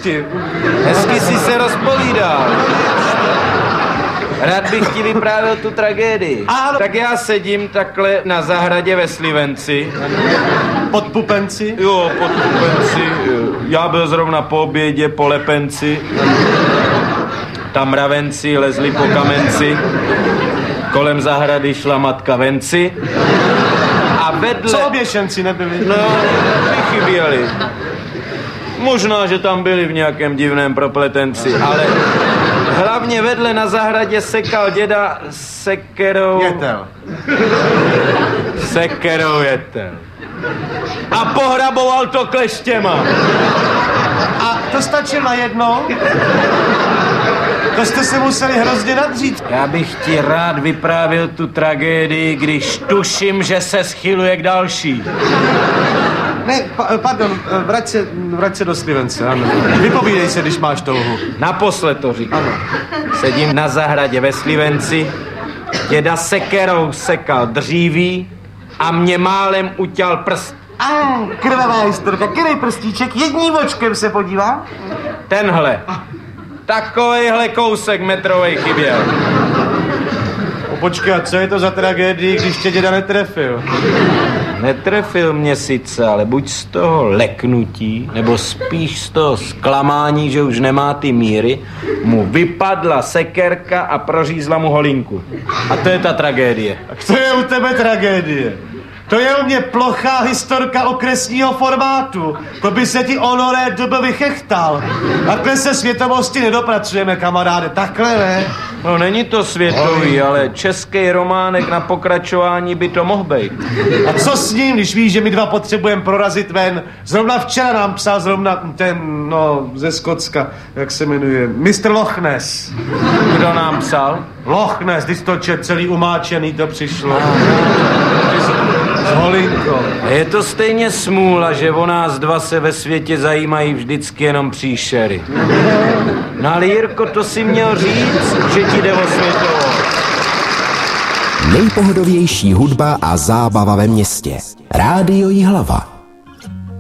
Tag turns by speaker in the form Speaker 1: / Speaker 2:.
Speaker 1: minulosti.
Speaker 2: Hezky si se rozpovídal. Rád bych ti vyprávěl tu tragédii.
Speaker 1: Ano.
Speaker 2: Tak já sedím takhle na zahradě ve Slivenci.
Speaker 1: Pod pupenci?
Speaker 2: Jo, pod pupenci. Já byl zrovna po obědě, po lepenci. Tam mravenci lezli po kamenci. Kolem zahrady šla matka venci. A vedle...
Speaker 1: Co oběšenci nebyli?
Speaker 2: No, vychyběli. Možná, že tam byli v nějakém divném propletenci, ale hlavně vedle na zahradě sekal děda sekerou...
Speaker 1: Jetel.
Speaker 2: Sekerou jetel. A pohraboval to kleštěma.
Speaker 1: A to stačilo na jedno? To jste se museli hrozně nadřít.
Speaker 2: Já bych ti rád vyprávěl tu tragédii, když tuším, že se schyluje k další.
Speaker 1: Ne, pardon, vrať se do Slivence, ano. Vypovídej se, když máš touhu.
Speaker 2: Naposled to říkám.
Speaker 1: Ano.
Speaker 2: Sedím na zahradě ve Slivenci, děda sekerou sekal dříví a mě málem uťal prst.
Speaker 1: Krvavá historka, který prstíček, jedním očkem se podívá?
Speaker 2: Tenhle. Takovejhle kousek metrovej chyběl.
Speaker 1: Počkej, a co je to za tragédii, když tě děda netrefil?
Speaker 2: Netrefil mě sice, ale buď z toho leknutí, nebo spíš z toho zklamání, že už nemá ty míry, mu vypadla sekerka a prořízla mu holinku. A to je ta tragédie.
Speaker 1: Tak to je u tebe tragédie. To je u mě plochá historka okresního formátu. To by se ti honoré doby vychechtal. Takhle se světovosti nedopracujeme, kamaráde. Takhle ne.
Speaker 2: No není to světový, ale český románek na pokračování by to mohl být.
Speaker 1: A co s ním, když víš, že my dva potřebujeme prorazit ven? Zrovna včera nám psal ten, ze Skotska, jak se jmenuje, Mr. Loch Ness.
Speaker 2: Kdo nám psal?
Speaker 1: Loch Ness, když to celý umáčený to přišlo. S holinkou.
Speaker 2: Je to stejně smůla, že o nás dva se ve světě zajímají vždycky jenom příšery. No ale Jirko, to si měl říct, že ti jde o světovou.
Speaker 3: Nejpohodovější hudba a zábava ve městě. Rádio Jihlava.